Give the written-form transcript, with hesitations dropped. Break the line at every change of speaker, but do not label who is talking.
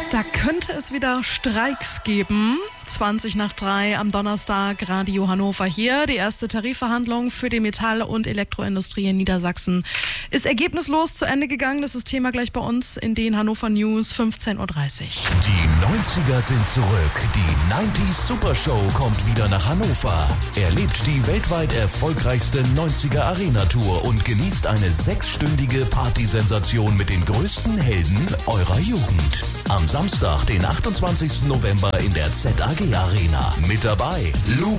Da könnte es wieder Streiks geben. 2:20 am Donnerstag, Radio Hannover hier. Die erste Tarifverhandlung für die Metall- und Elektroindustrie in Niedersachsen ist ergebnislos zu Ende gegangen. Das ist Thema gleich bei uns in den Hannover News 15:30 Uhr.
Die 90er sind zurück. Die 90s Super Show kommt wieder nach Hannover. Erlebt die weltweit erfolgreichste 90er Arena Tour und genießt eine 6-stündige Partysensation mit den größten Helden eurer Jugend. Am Samstag, den 28. November in der ZAG Arena. Mit dabei Lou